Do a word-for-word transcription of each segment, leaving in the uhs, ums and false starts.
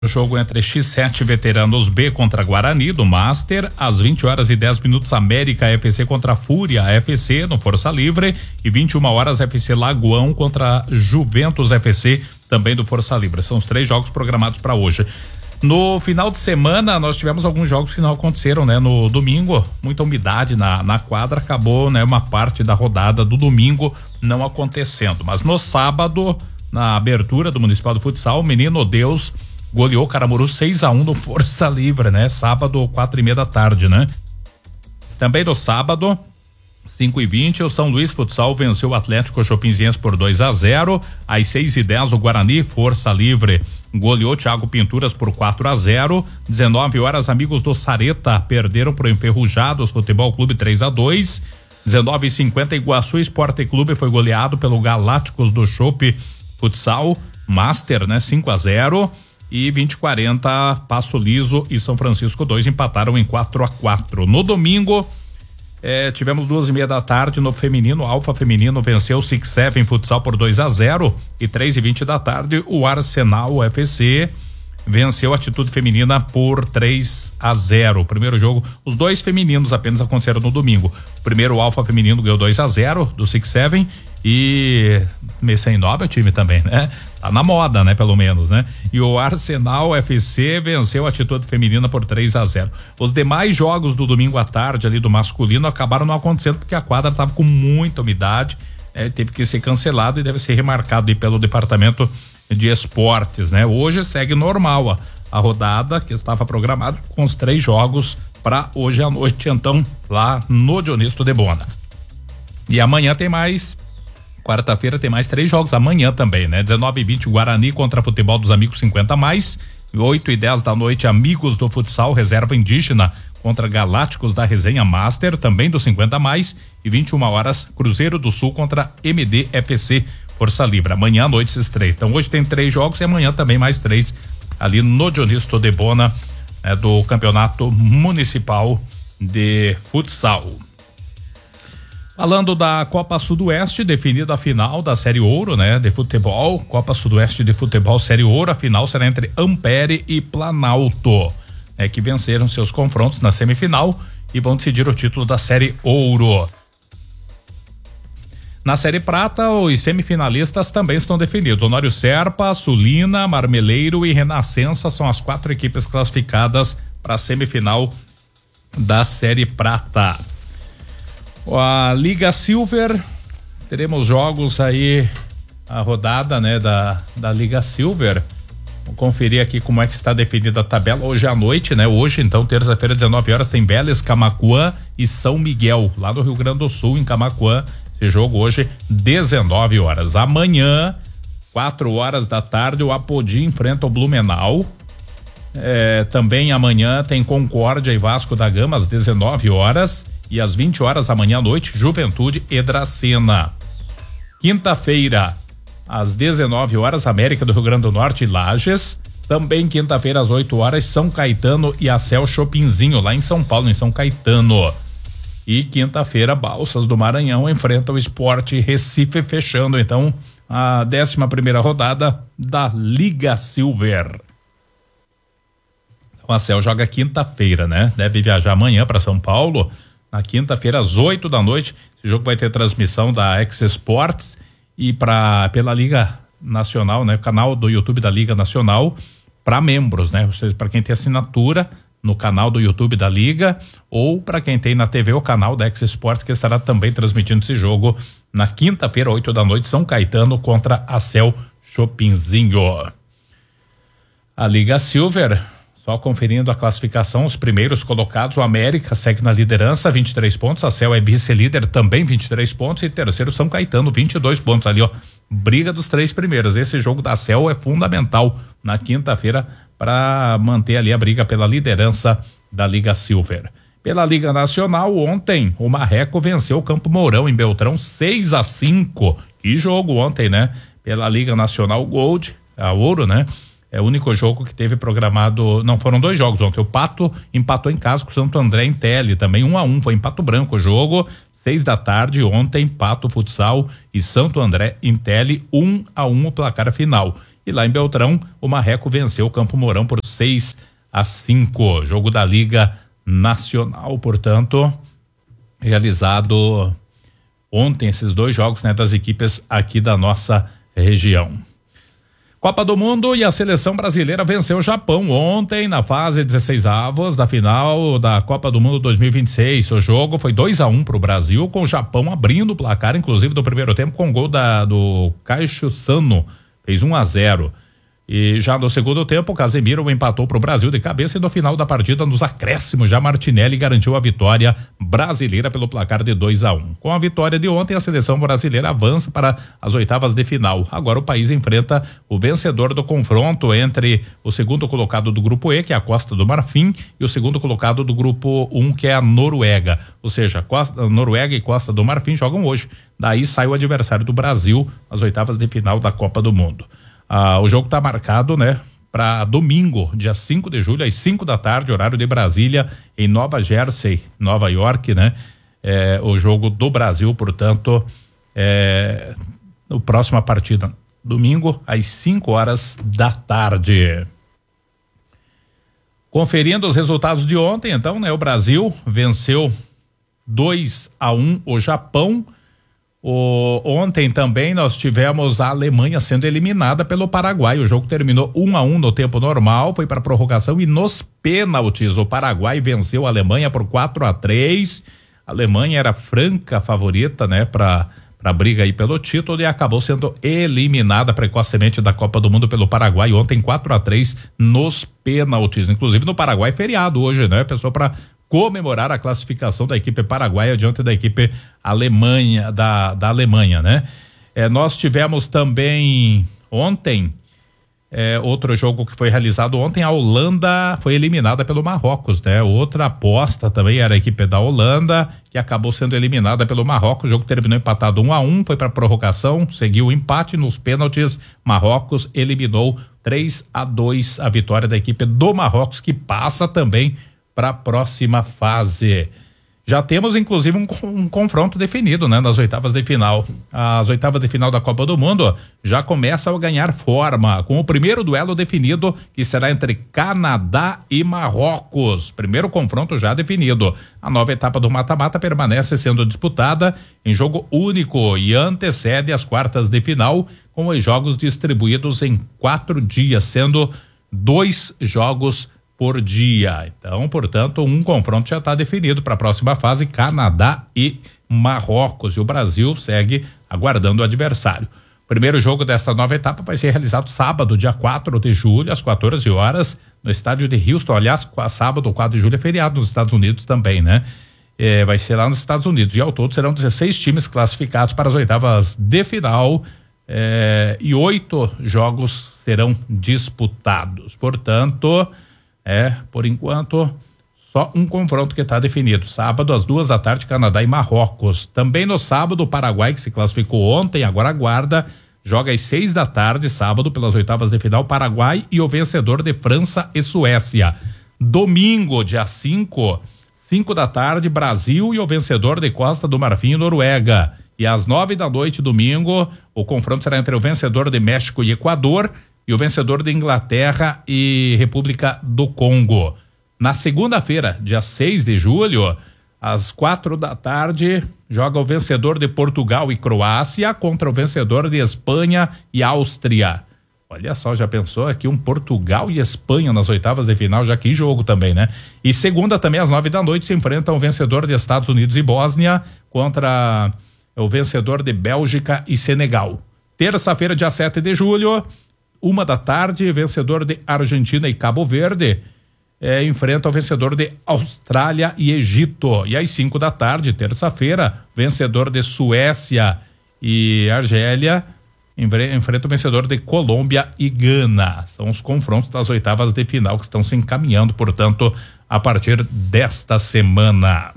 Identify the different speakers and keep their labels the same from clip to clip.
Speaker 1: O jogo entre X sete Veteranos B contra Guarani do Master, às vinte horas e dez minutos, América F C contra Fúria F C no Força Livre, e vinte e uma horas F C Lagoão contra Juventus F C, também do Força Livre. São os três jogos programados para hoje. No final de semana nós tivemos alguns jogos que não aconteceram, né? No domingo, muita umidade na, na quadra, acabou, né? Uma parte da rodada do domingo não acontecendo, mas no sábado, na abertura do Municipal do Futsal, o Menino Deus goleou Caramuru seis a um no Força Livre, né? Sábado, quatro e meia da tarde, né? Também no sábado, cinco e vinte, o São Luís Futsal venceu o Atlético Chopinziense por dois a zero. Às seis e dez, o Guarani Força Livre goleou Thiago Pinturas por quatro a zero. dezenove horas, amigos do Sareta perderam pro Enferrujados Futebol Clube três a dois. dezenove e cinquenta, Iguaçu Esporte Clube foi goleado pelo Galácticos do Chopp Futsal Master, né? cinco a zero. E vinte e quarenta, Passo Liso e São Francisco dois empataram em quatro a quatro. No domingo, eh, tivemos duas e meia da tarde no feminino. Alfa Feminino venceu o Six Seven Futsal por dois a zero. E três e vinte da tarde, o Arsenal F C venceu a Atitude Feminina por três a zero. O primeiro jogo, os dois femininos apenas aconteceram no domingo. O primeiro, o Alfa Feminino ganhou dois a zero do Six Seven. E meio sem nove é o time também, né? Tá na moda, né? Pelo menos, né? E o Arsenal F C venceu a Atitude Feminina por três a zero. Os demais jogos do domingo à tarde ali do masculino acabaram não acontecendo porque a quadra tava com muita umidade, né? Teve que ser cancelado e deve ser remarcado aí pelo departamento de esportes, né? Hoje segue normal a, a rodada que estava programada com os três jogos para hoje à noite, então, lá no Dionisto de Bona. E amanhã tem mais. Quarta-feira tem mais três jogos, amanhã também, né? dezenove e vinte, Guarani contra Futebol dos Amigos cinquenta mais, oito e dez da noite, Amigos do Futsal Reserva Indígena contra Galácticos da Resenha Master, também do cinquenta mais, e vinte e uma horas, Cruzeiro do Sul contra M D F C Força Livre. Amanhã à noite esses três. Então hoje tem três jogos e amanhã também mais três ali no Dionisto de Bona, né, do Campeonato Municipal de Futsal. Falando da Copa Sudoeste, definida a final da Série Ouro, né? De futebol, Copa Sudoeste de Futebol Série Ouro, a final será entre Ampere e Planalto, né? Que venceram seus confrontos na semifinal e vão decidir o título da Série Ouro. Na Série Prata, os semifinalistas também estão definidos. Honório Serpa, Sulina, Marmeleiro e Renascença são as quatro equipes classificadas para a semifinal da Série Prata. A Liga Silver, teremos jogos aí, a rodada, né, da, da Liga Silver. Vou conferir aqui como é que está definida a tabela hoje à noite, né? Hoje, então, terça-feira, dezenove horas, tem Vélez, Camaquã e São Miguel, lá do Rio Grande do Sul, em Camaquã. Esse jogo hoje, dezenove horas. Amanhã, quatro horas da tarde, o Apodi enfrenta o Blumenau. É, também amanhã tem Concórdia e Vasco da Gama, às dezenove horas. E às vinte horas amanhã à noite, Juventude e Dracena. Quinta-feira, às dezenove horas, América do Rio Grande do Norte e Lages. Também quinta-feira, às oito horas, São Caetano e Acel Chopinzinho, lá em São Paulo, em São Caetano. E quinta-feira, Balsas do Maranhão enfrenta o Sport Recife, fechando então a décima primeira rodada da Liga Silver. O Acel joga quinta-feira, né? Deve viajar amanhã para São Paulo. Na quinta-feira, às oito da noite, esse jogo vai ter transmissão da X Sports e para pela Liga Nacional, né? O canal do YouTube da Liga Nacional para membros, né? Ou seja, para quem tem assinatura no canal do YouTube da Liga ou para quem tem na T V o canal da X Sports, que estará também transmitindo esse jogo na quinta-feira, oito da noite, São Caetano contra Acel Chopinzinho. A Liga Silver, só conferindo a classificação, os primeiros colocados, o América segue na liderança, vinte e três pontos, a Cel é vice-líder também, vinte e três pontos, e terceiro São Caetano, vinte e dois pontos ali, ó, briga dos três primeiros. Esse jogo da Cel é fundamental na quinta-feira para manter ali a briga pela liderança da Liga Silver. Pela Liga Nacional, ontem o Marreco venceu o Campo Mourão em Beltrão seis a cinco. Que jogo ontem, né? Pela Liga Nacional Gold, a Ouro, né? É o único jogo que teve programado, não, foram dois jogos ontem. O Pato empatou em casa com o Santo André em Tele, também um a um, foi em Pato Branco o jogo, seis da tarde ontem, Pato Futsal e Santo André em Tele, um a um o placar final. E lá em Beltrão, o Marreco venceu o Campo Mourão por seis a cinco. Jogo da Liga Nacional, portanto, realizado ontem esses dois jogos, né, das equipes aqui da nossa região. Copa do Mundo e a seleção brasileira venceu o Japão ontem na fase dezesseis avos da final da Copa do Mundo dois mil e vinte e seis. O jogo foi dois a um para o Brasil, com o Japão abrindo o placar, inclusive do primeiro tempo, com gol da, do Caixo Sano, fez um a zero. E já no segundo tempo, o Casemiro empatou para o Brasil de cabeça e no final da partida, nos acréscimos, já Martinelli garantiu a vitória brasileira pelo placar de dois a um. Com a vitória de ontem, a seleção brasileira avança para as oitavas de final. Agora o país enfrenta o vencedor do confronto entre o segundo colocado do grupo E, que é a Costa do Marfim, e o segundo colocado do grupo um, que é a Noruega. Ou seja, Costa, Noruega e Costa do Marfim jogam hoje. Daí sai o adversário do Brasil nas oitavas de final da Copa do Mundo. Ah, o jogo está marcado, né, para domingo, dia cinco de julho, às cinco da tarde, horário de Brasília, em Nova Jersey, Nova York, né? É, o jogo do Brasil, portanto, é, no próxima partida, domingo, às cinco horas da tarde. Conferindo os resultados de ontem, então, né, o Brasil venceu dois a um o Japão. O, ontem também nós tivemos a Alemanha sendo eliminada pelo Paraguai. O jogo terminou um a um no tempo normal, foi para prorrogação e nos pênaltis o Paraguai venceu a Alemanha por quatro a três. A Alemanha era franca favorita, né, para para briga aí pelo título e acabou sendo eliminada precocemente da Copa do Mundo pelo Paraguai ontem quatro a três nos pênaltis. Inclusive no Paraguai feriado hoje, né, pessoal, para comemorar a classificação da equipe paraguaia diante da equipe Alemanha, da, da Alemanha, né? É, nós tivemos também ontem, é, outro jogo que foi realizado ontem, a Holanda foi eliminada pelo Marrocos, né? Outra aposta também era a equipe da Holanda, que acabou sendo eliminada pelo Marrocos. O jogo terminou empatado um a um, foi para prorrogação, seguiu o empate nos pênaltis. Marrocos eliminou três a dois a vitória da equipe do Marrocos, que passa também para a próxima fase. Já temos inclusive um, um confronto definido, né, nas oitavas de final. As oitavas de final da Copa do Mundo já começam a ganhar forma, com o primeiro duelo definido, que será entre Canadá e Marrocos. Primeiro confronto já definido. A nova etapa do mata-mata permanece sendo disputada em jogo único e antecede as quartas de final, com os jogos distribuídos em quatro dias, sendo dois jogos por dia. Então, portanto, um confronto já está definido para a próxima fase, Canadá e Marrocos. E o Brasil segue aguardando o adversário. O primeiro jogo desta nova etapa vai ser realizado sábado, dia quatro de julho, às quatorze horas, no estádio de Houston. Aliás, sábado, quatro de julho, é feriado nos Estados Unidos também, né? É, vai ser lá nos Estados Unidos. E ao todo serão dezesseis times classificados para as oitavas de final, é, e oito jogos serão disputados. Portanto, É, por enquanto, só um confronto que está definido. Sábado, às duas da tarde, Canadá e Marrocos. Também no sábado, o Paraguai, que se classificou ontem, agora aguarda, joga às seis da tarde, sábado, pelas oitavas de final, Paraguai e o vencedor de França e Suécia. Domingo, dia cinco, cinco da tarde, Brasil e o vencedor de Costa do Marfim e Noruega. E às nove da noite, domingo, o confronto será entre o vencedor de México e Equador e o vencedor de Inglaterra e República do Congo. Na segunda-feira, dia seis de julho, às quatro da tarde, joga o vencedor de Portugal e Croácia contra o vencedor de Espanha e Áustria. Olha só, já pensou aqui um Portugal e Espanha nas oitavas de final, já que jogo também, né? E segunda também, às nove da noite, se enfrentam o vencedor de Estados Unidos e Bósnia contra o vencedor de Bélgica e Senegal. Terça-feira, dia sete de julho, uma da tarde, vencedor de Argentina e Cabo Verde eh, enfrenta o vencedor de Austrália e Egito. E às cinco da tarde, terça-feira, vencedor de Suécia e Argélia enfrenta o vencedor de Colômbia e Gana. São os confrontos das oitavas de final que estão se encaminhando, portanto, a partir desta semana.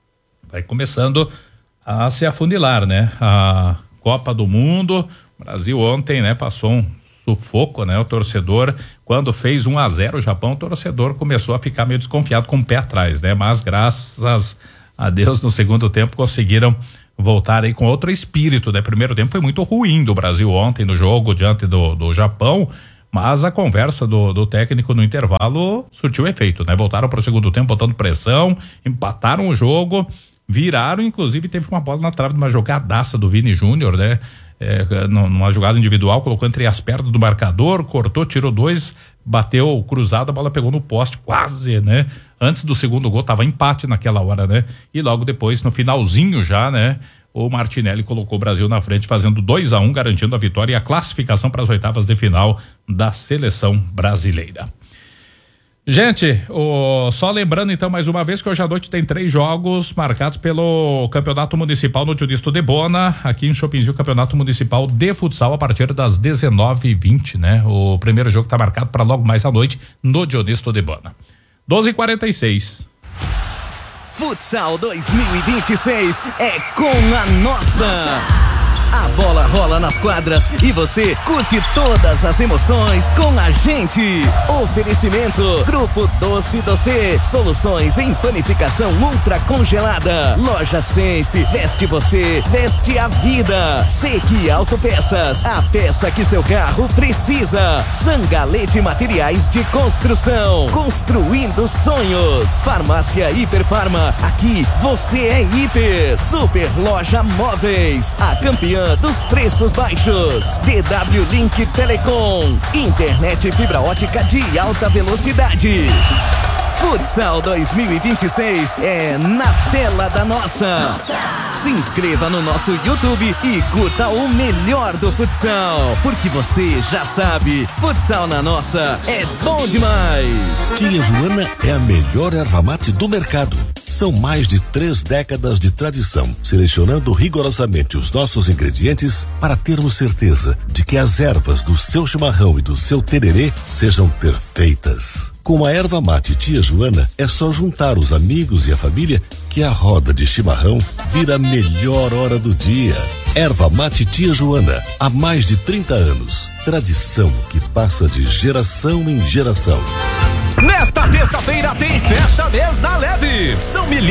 Speaker 1: Vai começando a se afunilar, né? A Copa do Mundo, o Brasil ontem, né, passou um sufoco, né? O torcedor, quando fez um a zero o Japão, o torcedor começou a ficar meio desconfiado, com o pé atrás, né? Mas graças a Deus, no segundo tempo conseguiram voltar aí com outro espírito, né? Primeiro tempo foi muito ruim do Brasil ontem no jogo diante do, do Japão, mas a conversa do, do técnico no intervalo surtiu efeito, né? Voltaram para o segundo tempo botando pressão, empataram o jogo, viraram, inclusive teve uma bola na trave de uma jogadaça do Vini Júnior, né? É, numa jogada individual, colocou entre as pernas do marcador, cortou, tirou dois, bateu cruzado, a bola pegou no poste, quase, né? Antes do segundo gol, tava empate naquela hora, né? E logo depois, no finalzinho já, né? O Martinelli colocou o Brasil na frente, fazendo dois a um, garantindo a vitória e a classificação para as oitavas de final da seleção brasileira. Gente, o, só lembrando então mais uma vez que hoje à noite tem três jogos marcados pelo Campeonato Municipal no Dionisto de Bona, aqui em Chopinzinho, Campeonato Municipal de Futsal a partir das dezenove e vinte, né? O primeiro jogo está marcado para logo mais à noite no Dionisto de Bona. doze e quarenta e seis.
Speaker 2: Futsal dois mil e vinte e seis é com a nossa. A bola rola nas quadras e você curte todas as emoções com a gente. Oferecimento Grupo Doce Doce, soluções em panificação ultra congelada. Loja Sense, veste você, veste a vida. Sequi Autopeças, a peça que seu carro precisa. Zangalete Materiais de Construção, construindo sonhos. Farmácia Hiperfarma, aqui você é hiper. Super Loja Móveis, a campeã dos preços baixos. D W Link Telecom, internet fibra ótica de alta velocidade. Futsal dois mil e vinte e seis é na tela da nossa. nossa. Se inscreva no nosso YouTube e curta o melhor do futsal, porque você já sabe, futsal na nossa é bom demais.
Speaker 3: Tia Joana é a melhor erva mate do mercado. São mais de três décadas de tradição, selecionando rigorosamente os nossos ingredientes para termos certeza de que as ervas do seu chimarrão e do seu tererê sejam perfeitas. Com a erva mate Tia Joana, é só juntar os amigos e a família que a roda de chimarrão vira a melhor hora do dia. Erva mate Tia Joana, há mais de trinta anos. Tradição que passa de geração em geração.
Speaker 2: Nesta terça-feira tem Fecha Mês da Leve. São milhares